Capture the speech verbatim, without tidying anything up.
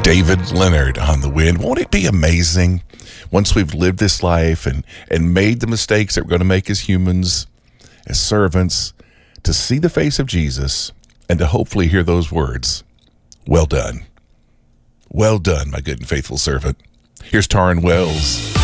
David Leonard on The Wind. Won't it be amazing once we've lived this life and, and made the mistakes that we're going to make as humans, as servants, to see the face of Jesus and to hopefully hear those words, well done. Well done, my good and faithful servant. Here's Taryn Wells.